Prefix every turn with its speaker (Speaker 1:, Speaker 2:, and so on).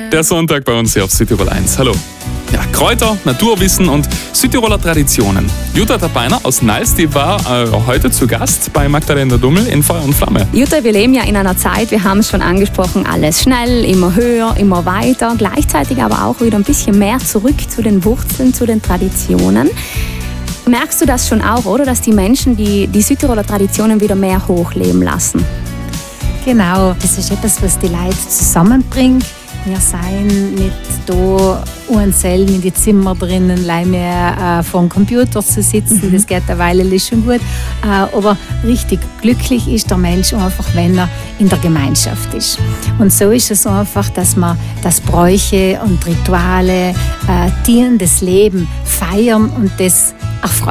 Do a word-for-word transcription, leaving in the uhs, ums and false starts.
Speaker 1: Der Sonntag bei uns hier auf Südtirol eins. Hallo. Ja, Kräuter, Naturwissen und Südtiroler Traditionen. Jutta Tapeiner aus Nals, die war äh, heute zu Gast bei Magdalena Dummel in Feuer und Flamme.
Speaker 2: Jutta, wir leben ja in einer Zeit, wir haben es schon angesprochen, alles schnell, immer höher, immer weiter, gleichzeitig aber auch wieder ein bisschen mehr zurück zu den Wurzeln, zu den Traditionen. Merkst du das schon auch, oder? Dass die Menschen die, die Südtiroler Traditionen wieder mehr hochleben lassen?
Speaker 3: Genau, das ist etwas, was die Leute zusammenbringt. Wir seien nicht da uns selber in die Zimmer drinnen, mehr äh, vor dem Computer zu sitzen, mhm. das geht eine Weile schon gut. Äh, aber richtig glücklich ist der Mensch einfach, wenn er in der Gemeinschaft ist. Und so ist es einfach, dass man das Bräuche und Rituale, äh, Tieren, das Leben feiern und das erfreuen.